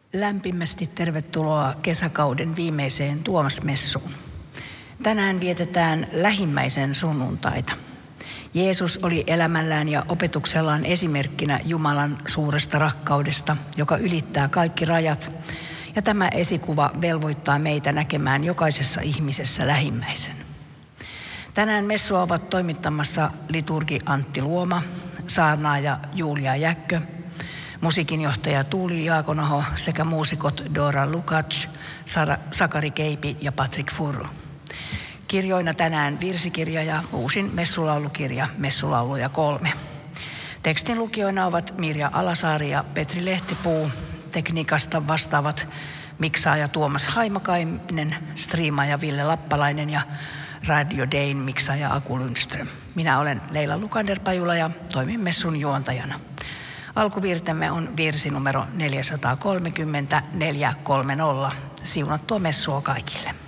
Lämpimästi tervetuloa kesäkauden viimeiseen Tuomasmessuun. Tänään vietetään lähimmäisen sunnuntaita. Jeesus oli elämällään ja opetuksellaan esimerkkinä Jumalan suuresta rakkaudesta, joka ylittää kaikki rajat. Ja tämä esikuva velvoittaa meitä näkemään jokaisessa ihmisessä lähimmäisen. Tänään messua ovat toimittamassa liturgi Antti Luoma, saarnaaja Julia Jäkkö, musiikinjohtaja Tuuli Jaakonaho sekä muusikot Dora Lukacs, Sakari Keipi ja Patrik Furru. Kirjoina tänään virsikirja ja uusin messulaulukirja Messulauluja 3. Tekstin lukijoina ovat Mirja Alasaari ja Petri Lehtipuu. Tekniikasta vastaavat miksaaja Tuomas Haimakainen, striimaaja Ville Lappalainen ja Radio Dayn miksaaja Aku Lundström. Minä olen Leila Lukander-Pajula ja toimin messun juontajana. Alkuvirtemme on virsi numero 430 430. Siunattua messua kaikille.